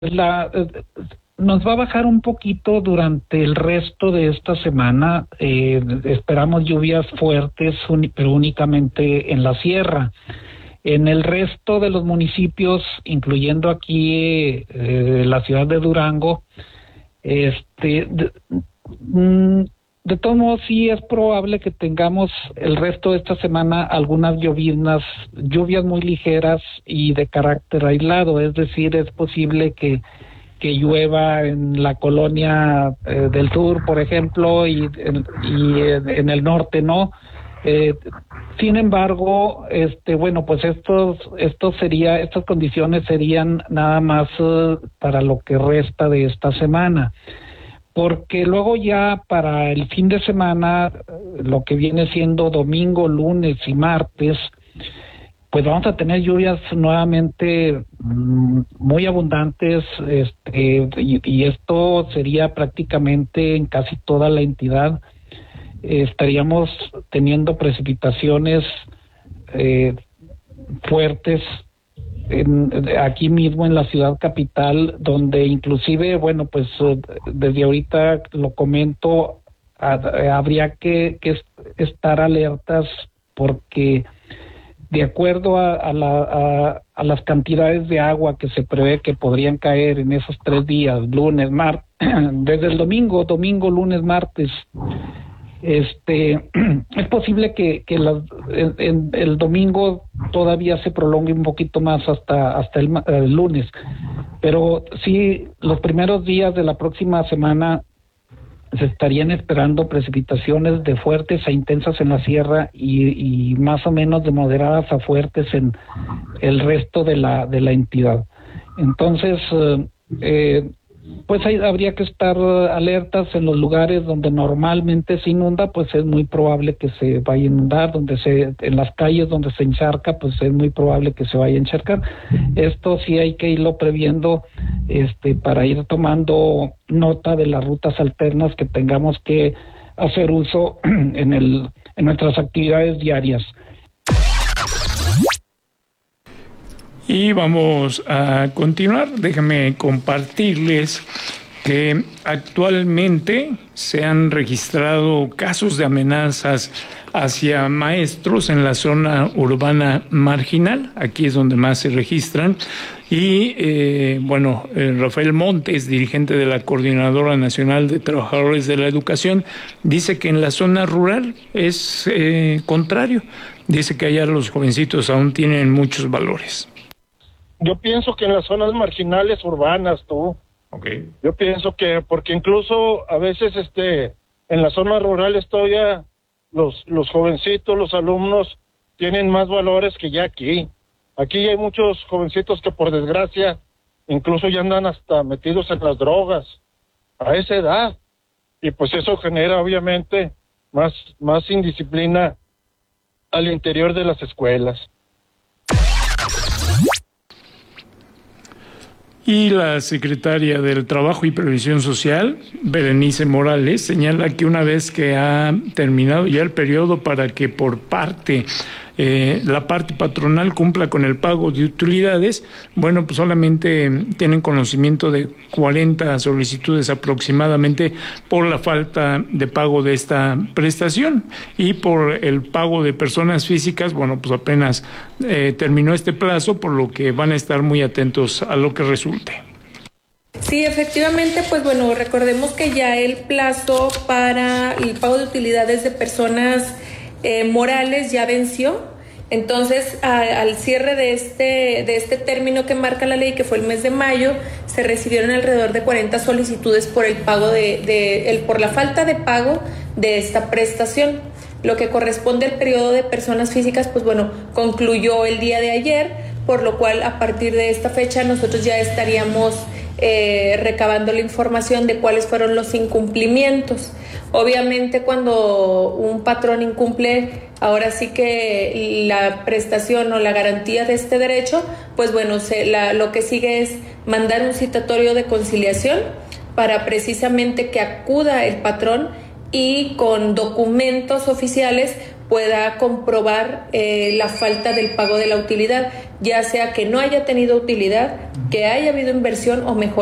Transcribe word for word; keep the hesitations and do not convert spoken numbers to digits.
La, eh, nos va a bajar un poquito durante el resto de esta semana. Eh, esperamos lluvias fuertes, uni- pero únicamente en la sierra. En el resto de los municipios, incluyendo aquí eh, la ciudad de Durango, este, de, mm, de todos modos sí es probable que tengamos el resto de esta semana algunas lloviznas, lluvias muy ligeras y de carácter aislado. Es decir, es posible que que llueva en la colonia eh, del sur, por ejemplo, y, en- y en, en el norte no. Eh, Sin embargo, este, bueno, pues estos, estos sería, estas condiciones serían nada más eh, para lo que resta de esta semana, porque luego ya para el fin de semana, eh, lo que viene siendo domingo, lunes y martes, pues vamos a tener lluvias nuevamente mm, muy abundantes, este, y, y esto sería prácticamente en casi toda la entidad. Eh, estaríamos teniendo precipitaciones eh, fuertes en, aquí mismo en la ciudad capital, donde inclusive, bueno, pues eh, desde ahorita lo comento, ha- habría que, que es- estar alertas porque de acuerdo a, a, la, a, a las cantidades de agua que se prevé que podrían caer en esos tres días, lunes, martes, desde el domingo, domingo, lunes, martes, este, es posible que, que las, en, en el domingo todavía se prolongue un poquito más hasta, hasta el, ma- el lunes, pero sí, los primeros días de la próxima semana se estarían esperando precipitaciones de fuertes a intensas en la sierra y, y más o menos de moderadas a fuertes en el resto de la de la entidad. Entonces, eh, eh, pues ahí habría que estar eh, alertas en los lugares donde normalmente se inunda, pues es muy probable que se vaya a inundar, donde se, en las calles donde se encharca, pues es muy probable que se vaya a encharcar. Esto sí hay que irlo previendo, este, para ir tomando nota de las rutas alternas que tengamos que hacer uso en el, en nuestras actividades diarias. Y vamos a continuar. Déjenme compartirles que actualmente se han registrado casos de amenazas hacia maestros en la zona urbana marginal. Aquí es donde más se registran. Y, eh, bueno, eh, Rafael Montes, dirigente de la Coordinadora Nacional de Trabajadores de la Educación, dice que en la zona rural es eh, contrario. Dice que allá los jovencitos aún tienen muchos valores. Yo pienso que en las zonas marginales urbanas, tú. Okay. Yo pienso que, porque incluso a veces, este, en las zonas rurales todavía los, los jovencitos, los alumnos, tienen más valores que ya aquí. Aquí hay muchos jovencitos que por desgracia, incluso ya andan hasta metidos en las drogas, a esa edad. Y pues eso genera obviamente más, más indisciplina al interior de las escuelas. Y la secretaria del Trabajo y Previsión Social, Berenice Morales, señala que una vez que ha terminado ya el periodo para que por parte eh, la parte patronal cumpla con el pago de utilidades, bueno, pues solamente tienen conocimiento de cuarenta solicitudes aproximadamente por la falta de pago de esta prestación, y por el pago de personas físicas, bueno, pues apenas eh, terminó este plazo, por lo que van a estar muy atentos a lo que resulte. Sí, efectivamente, pues bueno, recordemos que ya el plazo para el pago de utilidades de personas eh, morales ya venció. Entonces, a, al cierre de este, de este término que marca la ley, que fue el mes de mayo, se recibieron alrededor de cuarenta solicitudes por el pago de, de el, por la falta de pago de esta prestación. Lo que corresponde al periodo de personas físicas, pues bueno, concluyó el día de ayer, por lo cual a partir de esta fecha nosotros ya estaríamos eh, recabando la información de cuáles fueron los incumplimientos. Obviamente cuando un patrón incumple, ahora sí que la prestación o la garantía de este derecho, pues bueno, se, la, lo que sigue es mandar un citatorio de conciliación para precisamente que acuda el patrón y con documentos oficiales pueda comprobar eh, la falta del pago de la utilidad, ya sea que no haya tenido utilidad, que haya habido inversión o mejora.